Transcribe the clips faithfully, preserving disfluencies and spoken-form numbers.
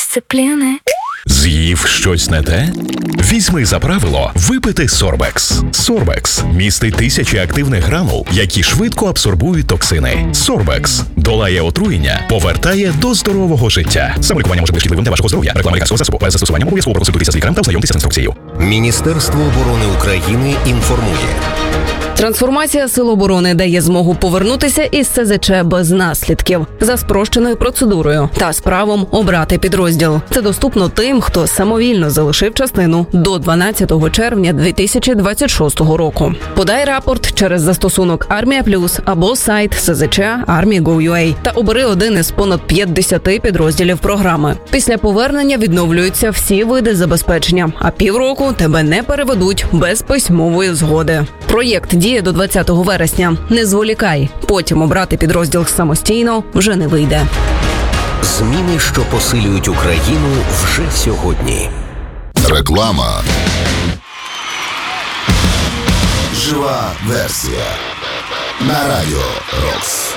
дисципліни. З'їв щось не те? Візьми за правило випити Сорбекс. Сорбекс містить тисячі активних гранул, які швидко абсорбують токсини. Сорбекс долає отруєння, повертає до здорового життя. Саме лікування може бути шкідливим для вашого здоров'я. Реклама лікарського засобу. Перед застосуванням обов'язково проконсультуйтеся з лікарем та ознайомтеся з інструкцією. Міністерство оборони України інформує. Трансформація Сил оборони дає змогу повернутися із С З Ч без наслідків, за спрощеною процедурою та з правом обрати підрозділ. Це доступно тим, хто самовільно залишив частину до дванадцятого червня дві тисячі двадцять шостого року. Подай рапорт через застосунок Армія Плюс або сайт С З Ч Армія точка гов точка ю а та обери один із понад п'ятдесяти підрозділів програми. Після повернення відновлюються всі види забезпечення, а півроку тебе не переведуть без письмової згоди. Проєкт діє до двадцятого вересня. Не зволікай. Потім обрати підрозділ самостійно вже не вийде. Зміни, що посилюють Україну вже сьогодні. Реклама. Жива версія. На радіо Рокс.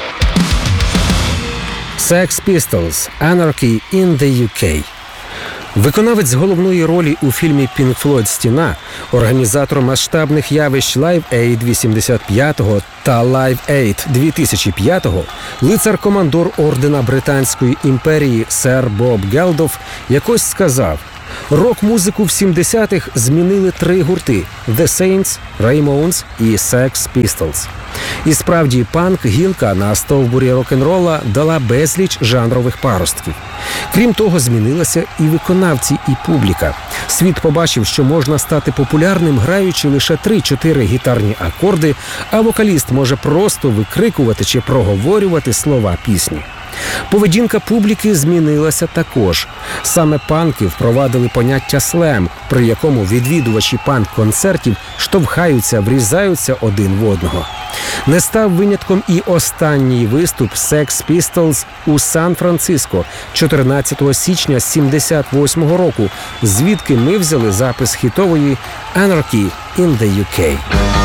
Sex Pistols – Anarchy in the ю кей. Виконавець головної ролі у фільмі «Пінк Флойд. Стіна», організатор масштабних явищ Live Aid вісімдесят п'ятого та Live Aid дві тисячі п'ятого, лицар-командор ордена Британської імперії сер Боб Гелдоф якось сказав: «Рок-музику в сімдесятих змінили три гурти – The Saints, Ramones і Sex Pistols». І справді, панк-гілка на стовбурі рок-н-рола дала безліч жанрових паростків. Крім того, змінилися і виконавці, і публіка. Світ побачив, що можна стати популярним, граючи лише три-чотири гітарні акорди, а вокаліст може просто викрикувати чи проговорювати слова пісні. Поведінка публіки змінилася також. Саме панки впровадили поняття слем, при якому відвідувачі панк-концертів штовхаються, врізаються один в одного. Не став винятком і останній виступ Sex Pistols у Сан-Франциско чотирнадцятого січня сімдесят восьмого року, звідки ми взяли запис хітової «Anarchy in the ю кей».